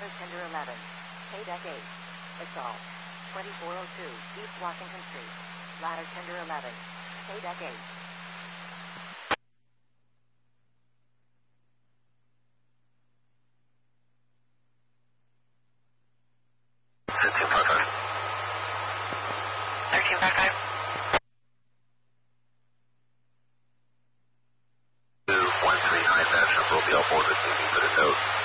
Ladder Tender 11. K-Deck 8. Assault. 2402 East Washington Street. Ladder Tender 11. K-Deck 8. National will be all for this meeting for the note.